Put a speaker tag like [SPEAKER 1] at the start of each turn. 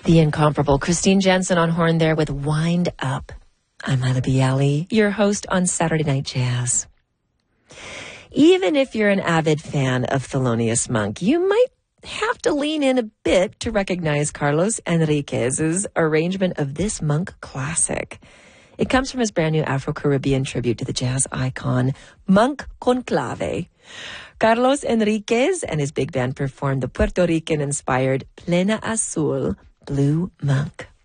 [SPEAKER 1] The incomparable Christine Jensen on horn there with Wind Up. I'm Lila Bialy, your host on Saturday Night Jazz. Even if you're an avid fan of Thelonious Monk, you might have to lean in a bit to recognize Carlos Enriquez's arrangement of this Monk classic. It comes from his brand new Afro-Caribbean tribute to the jazz icon, Monk Conclave. Carlos Enriquez and his big band performed the Puerto Rican-inspired Plena Azul Blue Monk.